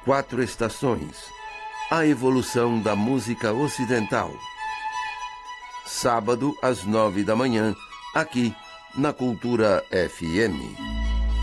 Quatro estações. A evolução da música ocidental. Sábado às 9 da manhã, aqui na Cultura FM.